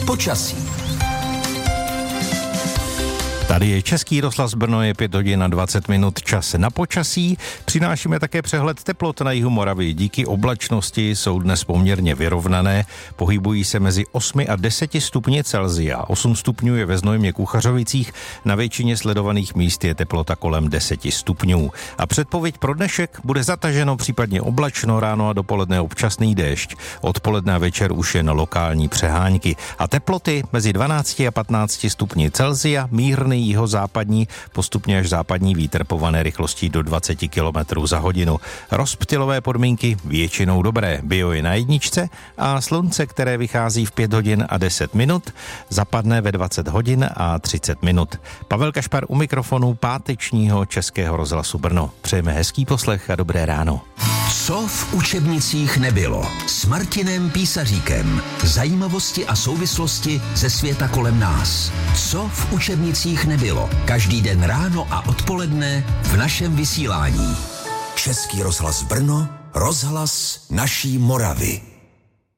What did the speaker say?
Počasí. Tady je Český rozhlas Brno, je 5 hodin a 20 minut, čas na počasí. Přinášíme také přehled teplot na jihu Moravy. Díky oblačnosti jsou dnes poměrně vyrovnané, pohybují se mezi 8 a 10 stupni Celsia. 8 stupňů je ve Znojmě Kuchařovicích, na většině sledovaných míst je teplota kolem 10 stupňů. A předpověď pro dnešek: bude zataženo, případně oblačno, ráno a dopoledne občasný déšť. Odpoledne a večer už jen lokální přehánky. A teploty mezi 12 a 15 stupni Celsia, mírný jihozápadní, postupně až západní vítr pované rychlostí do 20 km za hodinu. Rozptylové podmínky většinou dobré. Bio je na jedničce a slunce, které vychází v 5 hodin a 10 minut, zapadne ve 20 hodin a 30 minut. Pavel Kašpar u mikrofonu pátečního Českého rozhlasu Brno. Přejeme hezký poslech a dobré ráno. Co v učebnicích nebylo? S Martinem Písaříkem. Zajímavosti a souvislosti ze světa kolem nás. Co v učebnicích nebylo? Každý den ráno a odpoledne v našem vysílání. Český rozhlas Brno, rozhlas naší Moravy.